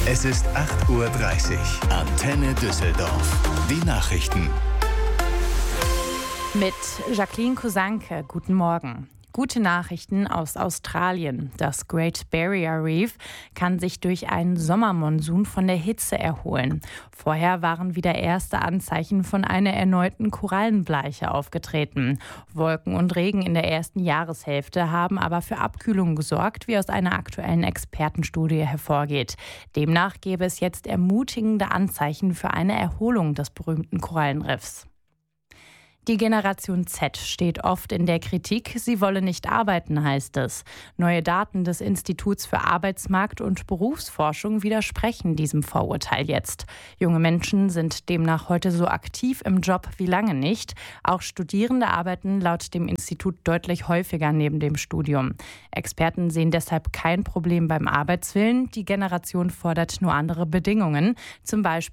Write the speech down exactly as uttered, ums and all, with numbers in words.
Es ist acht Uhr dreißig. Antenne Düsseldorf. Die Nachrichten. Mit Jacqueline Kosanke. Guten Morgen. Gute Nachrichten aus Australien. Das Great Barrier Reef kann sich durch einen Sommermonsun von der Hitze erholen. Vorher waren wieder erste Anzeichen von einer erneuten Korallenbleiche aufgetreten. Wolken und Regen in der ersten Jahreshälfte haben aber für Abkühlung gesorgt, wie aus einer aktuellen Expertenstudie hervorgeht. Demnach gäbe es jetzt ermutigende Anzeichen für eine Erholung des berühmten Korallenriffs. Die Generation Z steht oft in der Kritik, sie wolle nicht arbeiten, heißt es. Neue Daten des Instituts für Arbeitsmarkt und Berufsforschung widersprechen diesem Vorurteil jetzt. Junge Menschen sind demnach heute so aktiv im Job wie lange nicht. Auch Studierende arbeiten laut dem Institut deutlich häufiger neben dem Studium. Experten sehen deshalb kein Problem beim Arbeitswillen. Die Generation fordert nur andere Bedingungen, zum Beispiel